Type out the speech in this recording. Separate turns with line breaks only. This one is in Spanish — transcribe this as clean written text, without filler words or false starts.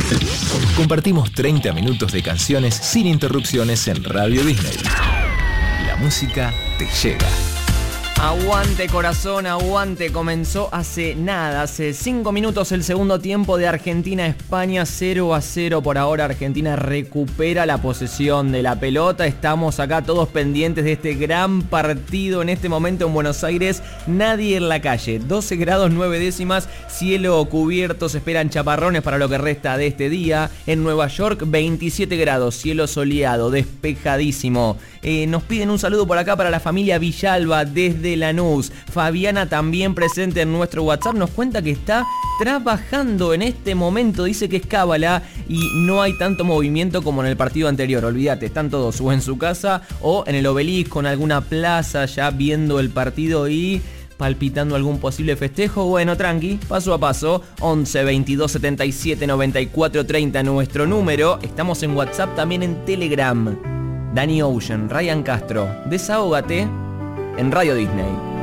Compartimos 30 minutos de canciones sin interrupciones en Radio Disney. La música te llega.
Aguante corazón, aguante. Comenzó hace 5 minutos el segundo tiempo de Argentina-España, 0-0 por ahora. Argentina recupera la posesión de la pelota. Estamos acá todos pendientes de este gran partido en este momento en Buenos Aires. Nadie en la calle, 12 grados 9 décimas, cielo cubierto, se esperan chaparrones para lo que resta de este día. En Nueva York 27 grados, cielo soleado, despejadísimo. Nos piden un saludo por acá para la familia Villalba desde Lanús. Fabiana también presente en nuestro WhatsApp, nos cuenta que está trabajando en este momento, dice que es cábala y no hay tanto movimiento como en el partido anterior. Olvídate, están todos o en su casa o en el Obelisco, en alguna plaza ya viendo el partido y palpitando algún posible festejo. Bueno, tranqui, paso a paso. 11 22 77 94 30 nuestro número. Estamos en WhatsApp, también en Telegram. Danny Ocean, Ryan Castro, desahógate en Radio Disney.